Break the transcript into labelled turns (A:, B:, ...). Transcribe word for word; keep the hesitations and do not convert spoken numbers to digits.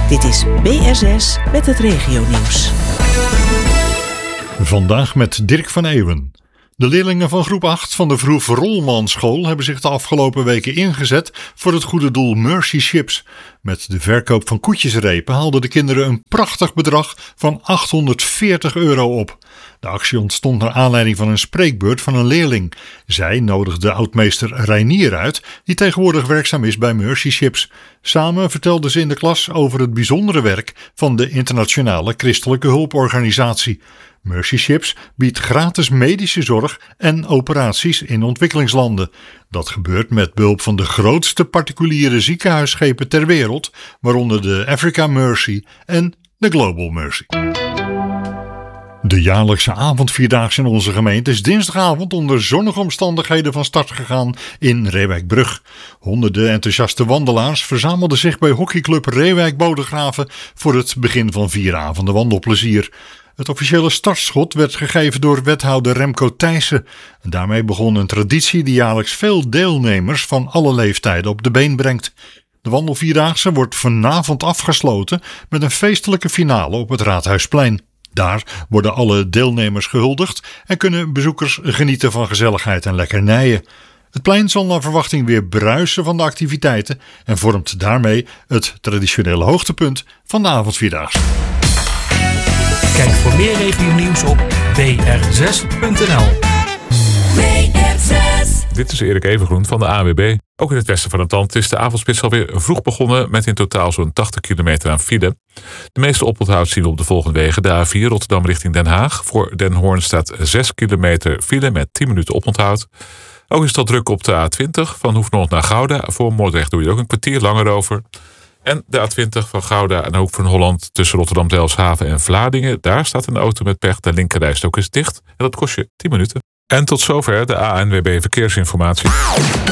A: Dit is B R zes met het regionieuws.
B: Vandaag met Dirk van Eeuwen. De leerlingen van groep acht van de Vroef Rolmanschool hebben zich de afgelopen weken ingezet voor het goede doel Mercy Ships. Met de verkoop van koetjesrepen haalden de kinderen een prachtig bedrag van achthonderdveertig euro op. De actie ontstond naar aanleiding van een spreekbeurt van een leerling. Zij nodigde oudmeester Reinier uit, die tegenwoordig werkzaam is bij Mercy Ships. Samen vertelden ze in de klas over het bijzondere werk van de internationale christelijke hulporganisatie. Mercy Ships biedt gratis medische zorg en operaties in ontwikkelingslanden. Dat gebeurt met behulp van de grootste particuliere ziekenhuisschepen ter wereld, waaronder de Africa Mercy en de Global Mercy. De jaarlijkse avondvierdaagse in onze gemeente is dinsdagavond onder zonnige omstandigheden van start gegaan in Reeuwijkbrug. Honderden enthousiaste wandelaars verzamelden zich bij hockeyclub Reeuwijk Bodegraven voor het begin van vier avonden wandelplezier. Het officiële startschot werd gegeven door wethouder Remco Thijssen. En daarmee begon een traditie die jaarlijks veel deelnemers van alle leeftijden op de been brengt. De wandelvierdaagse wordt vanavond afgesloten met een feestelijke finale op het Raadhuisplein. Daar worden alle deelnemers gehuldigd en kunnen bezoekers genieten van gezelligheid en lekkernijen. Het plein zal naar verwachting weer bruisen van de activiteiten en vormt daarmee het traditionele hoogtepunt van de avondvierdaagse.
C: Kijk voor meer regionieuws op b r zes punt n l.
D: B R zes.
E: Dit is Erik Evengroen van de A N W B. Ook in het westen van het land is de avondspits alweer vroeg begonnen met in totaal zo'n tachtig kilometer aan file. De meeste oponthoud zien we op de volgende wegen. De A vier Rotterdam richting Den Haag. Voor Den Hoorn staat zes kilometer file met tien minuten oponthoud. Ook is het al druk op de A twintig van Hoefnoord naar Gouda. Voor Moordrecht doe je er ook een kwartier langer over. En de A twintig van Gouda en Hoek van Holland tussen Rotterdam, Delfshaven en Vlaardingen. Daar staat een auto met pech. De linkerrijstrook is dicht en dat kost je tien minuten. En tot zover de A N W B Verkeersinformatie.